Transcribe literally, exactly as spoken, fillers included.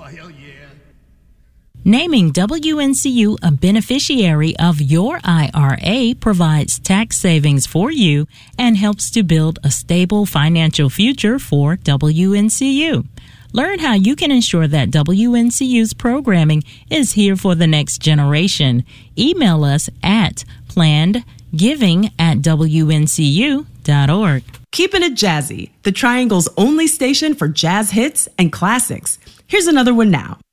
hell yeah. Naming W N C U a beneficiary of your I R A provides tax savings for you and helps to build a stable financial future for W N C U. Learn how you can ensure that W N C U's programming is here for the next generation. Email us at plannedgiving at W N C U dot org. Keeping it jazzy, the Triangle's only station for jazz hits and classics. Here's another one now.